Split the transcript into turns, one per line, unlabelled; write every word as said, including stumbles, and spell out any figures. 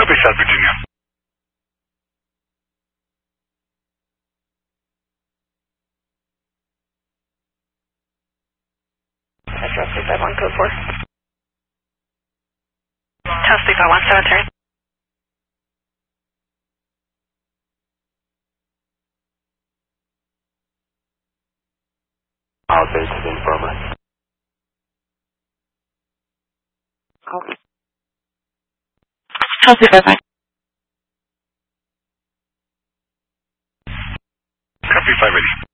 Copy, South Virginia.
Metro three five one, code four.
Tower three five one, cemetery.
All bases informer.
Okay. Tower three five five.
Copy, five eighty.